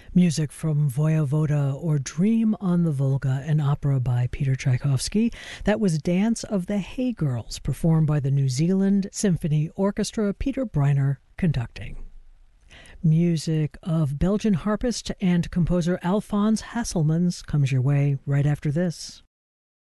Music from Voyevoda or Dream on the Volga, an opera by Peter Tchaikovsky. That was Dance of the Hay Girls, performed by the New Zealand Symphony Orchestra, Peter Briner conducting. Music of Belgian harpist and composer Alphonse Hasselmans comes your way right after this.